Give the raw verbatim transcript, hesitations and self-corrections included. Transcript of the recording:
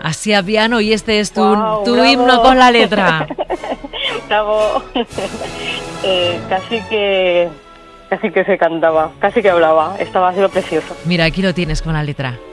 Así a piano, y este es tu, Wow, tu bravo. himno con la letra. Bravo. eh, casi que casi que se cantaba, casi que hablaba. Estaba haciendo precioso. Mira, aquí lo tienes con la letra.